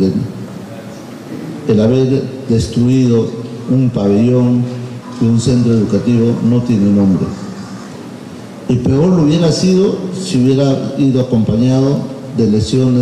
condena. El haber destruido un pabellón de un centro educativo no tiene nombre. Y peor lo hubiera sido si hubiera ido acompañado de lesiones